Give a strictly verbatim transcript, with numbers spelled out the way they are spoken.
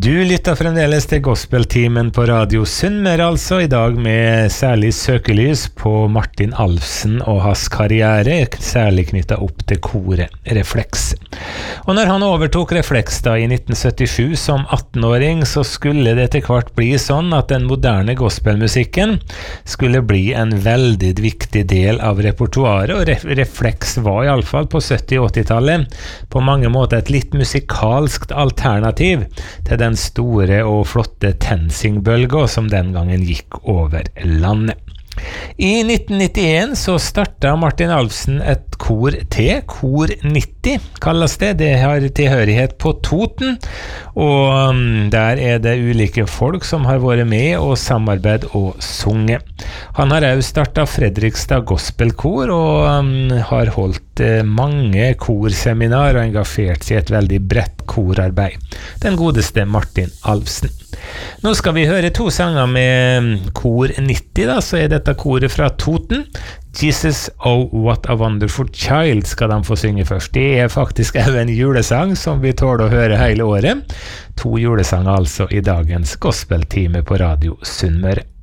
Du lytter fremdeles til Gospeltimen på Radio Sunnmøre, altså i dag med særlig søkelys på Martin Alfsen og hans karriere, særlig knyttet opp til koret Reflex. Og når han overtok Reflex da i nitten syttisju som atten-åring, så skulle det til hvert bli sånn at den moderne gospelmusikken skulle bli en veldig viktig del av repertoaret, og Re- Reflex var i alle fall på sytti- og åtti-tallet på mange måter et litt musikalskt alternativ til den store og flotte TenSing-bølga som den gangen gikk over landet. I nitten nittien så startet Martin Alfsen et kor til, Kor nitti kalles det. Det har tilhørighet på Toten, og um, der er det ulike folk som har vært med og samarbeid og sunget. Han har også startet Fredrikstad Gospelkor og um, har holdt uh, mange korseminar og engasjert seg i et veldig bredt korarbeid. Den godeste Martin Alfsen. Nå skal vi høre to sanger med Kor nitti, da, så er dette koret fra Toten. Jesus, oh what a wonderful child skal de få synge først. Det er faktisk også en julesang som vi tåler å høre hele året. To julesanger altså i dagens gospeltime på Radio Sunnmøre.